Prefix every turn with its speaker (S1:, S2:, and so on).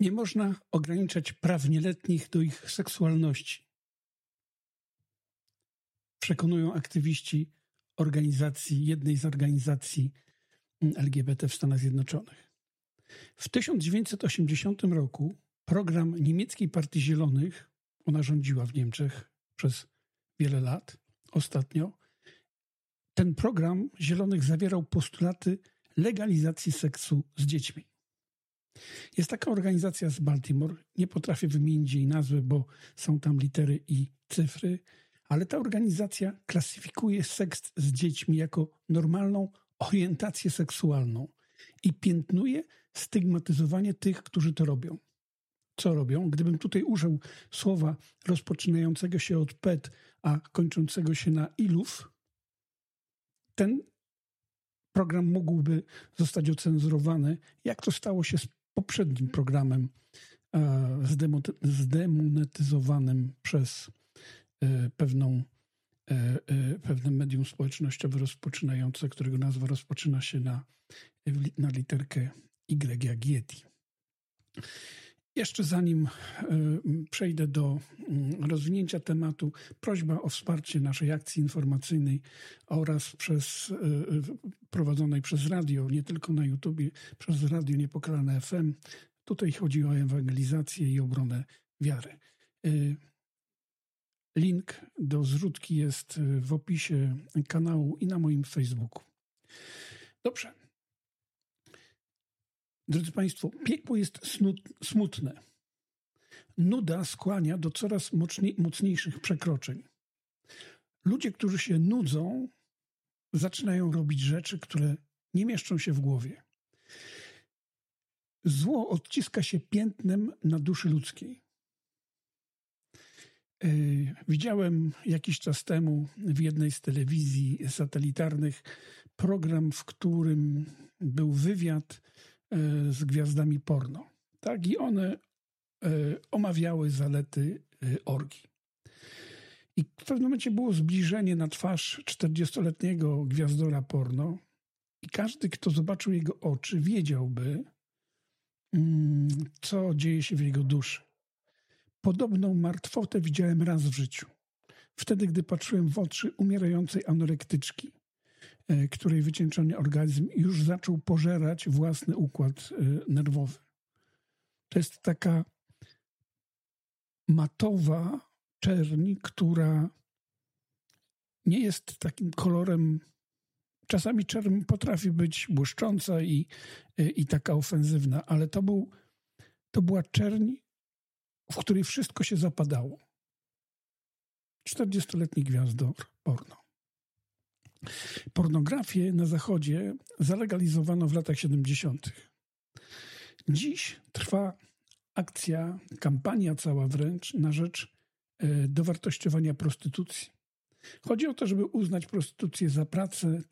S1: Nie można ograniczać praw nieletnich do ich seksualności. Przekonują aktywiści jednej z organizacji LGBT w Stanach Zjednoczonych. W 1980 roku program niemieckiej Partii Zielonych, ona rządziła w Niemczech przez wiele lat, ostatnio, ten program Zielonych zawierał postulaty legalizacji seksu z dziećmi. Jest taka organizacja z Baltimore, nie potrafię wymienić jej nazwy, bo są tam litery i cyfry, ale ta organizacja klasyfikuje seks z dziećmi jako normalną orientację seksualną i piętnuje stygmatyzowanie tych, którzy to robią. Co robią? Gdybym tutaj użył słowa rozpoczynającego się od pet, a kończącego się na ilów, ten program mógłby zostać ocenzurowany, jak to stało się z poprzednim programem zdemonetyzowanym przez pewne medium społecznościowe rozpoczynające, którego nazwa rozpoczyna się na literkę Y jak Yeti. Jeszcze zanim przejdę do rozwinięcia tematu, prośba o wsparcie naszej akcji informacyjnej oraz prowadzonej przez radio, nie tylko na YouTubie, przez Radio Niepokalane FM. Tutaj chodzi o ewangelizację i obronę wiary. Link do zrzutki jest w opisie kanału i na moim Facebooku. Dobrze. Drodzy Państwo, piekło jest smutne. Nuda skłania do coraz mocniejszych przekroczeń. Ludzie, którzy się nudzą, zaczynają robić rzeczy, które nie mieszczą się w głowie. Zło odciska się piętnem na duszy ludzkiej. Widziałem jakiś czas temu w jednej z telewizji satelitarnych program, w którym był wywiad z gwiazdami porno. Tak, i one omawiały zalety orgii. I w pewnym momencie było zbliżenie na twarz 40-letniego gwiazdora porno i każdy, kto zobaczył jego oczy, wiedziałby, co dzieje się w jego duszy. Podobną martwotę widziałem raz w życiu. Wtedy, gdy patrzyłem w oczy umierającej anorektyczki, której wycieńczony organizm już zaczął pożerać własny układ nerwowy. To jest taka matowa czerń, która nie jest takim kolorem. Czasami czerń potrafi być błyszcząca i taka ofensywna, ale to była czerń, w której wszystko się zapadało. 40-letni gwiazdor porno. Pornografię na Zachodzie zalegalizowano w latach 70. Dziś trwa akcja, kampania cała wręcz na rzecz dowartościowania prostytucji. Chodzi o to, żeby uznać prostytucję za pracę